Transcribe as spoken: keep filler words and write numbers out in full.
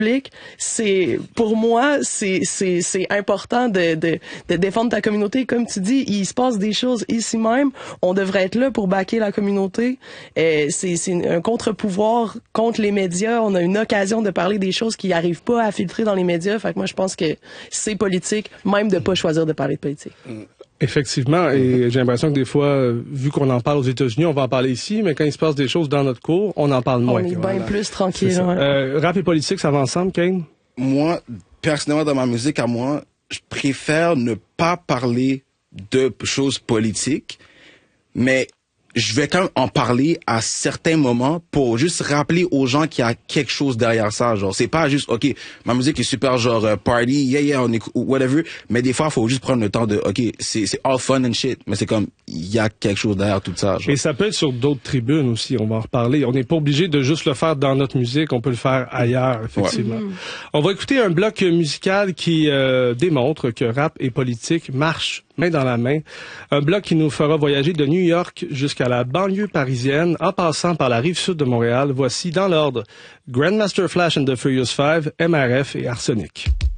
c'est pour moi c'est c'est c'est important de, de de défendre ta communauté. Comme tu dis, il se passe des choses ici même, on devrait être là pour backer la communauté. Euh, c'est c'est un contre-pouvoir contre les médias. On a une occasion de parler des choses qui n'arrivent pas à filtrer dans les médias. Fait que moi je pense que c'est politique, même de pas choisir de parler de politique. Effectivement, et j'ai l'impression que des fois, vu qu'on en parle aux États-Unis, on va en parler ici, mais quand il se passe des choses dans notre cours, on en parle moins. On est bien voilà. plus tranquille. Ouais. Euh, rap et politique, ça va ensemble, Kane? Moi, personnellement, dans ma musique, à moi, je préfère ne pas parler de choses politiques, mais je vais quand même en parler à certains moments pour juste rappeler aux gens qu'il y a quelque chose derrière ça. Genre, c'est pas juste, OK, ma musique est super genre uh, party, yeah, yeah, on est whatever, mais des fois, il faut juste prendre le temps de, OK, c'est c'est all fun and shit, mais c'est comme, il y a quelque chose derrière tout ça. Genre. Et ça peut être sur d'autres tribunes aussi, on va en reparler. On n'est pas obligé de juste le faire dans notre musique, on peut le faire ailleurs, effectivement. Ouais. On va écouter un bloc musical qui euh, démontre que rap et politique marchent main dans la main. Un bloc qui nous fera voyager de New York jusqu'à la banlieue parisienne, en passant par la rive sud de Montréal. Voici dans l'ordre Grandmaster Flash and the Furious Five, M R F et Arsenic.